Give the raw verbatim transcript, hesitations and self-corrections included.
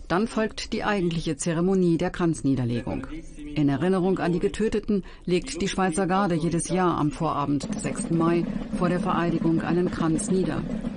Dann folgt die eigentliche Zeremonie der Kranzniederlegung. In Erinnerung an die Getöteten legt die Schweizer Garde jedes Jahr am Vorabend des sechsten Mai vor der Vereidigung einen Kranz nieder.